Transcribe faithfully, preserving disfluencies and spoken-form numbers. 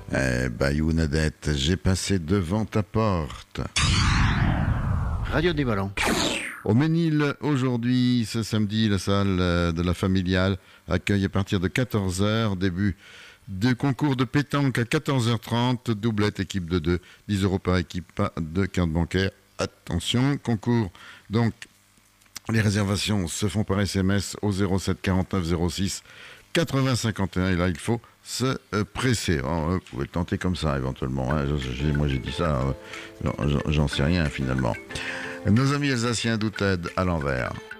Eh, Bayou Nadette, j'ai passé devant ta porte. Radio des Ballons. Au Ménil, aujourd'hui, ce samedi, la salle de la familiale accueille à partir de quatorze heures, début de concours de pétanque à quatorze heures trente, doublette équipe de deux, dix euros par équipe, pas de carte bancaire. Attention, concours, donc les réservations se font par S M S au zéro sept quarante-neuf zéro six quatre-vingts cinquante et un, et là il faut se presser. Oh, vous pouvez le tenter comme ça éventuellement, hein. j'ai, moi j'ai dit ça, euh, j'en, j'en sais rien finalement. Nos amis alsaciens d'Outed à l'envers.